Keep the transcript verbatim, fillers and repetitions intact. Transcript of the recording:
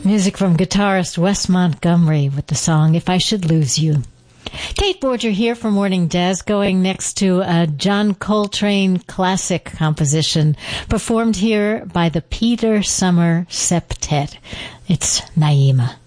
Music from guitarist Wes Montgomery with the song If I Should Lose You. Kate Borger here for Morning Jazz, going next to a John Coltrane classic composition performed here by the Peter Summer Septet. It's Naima.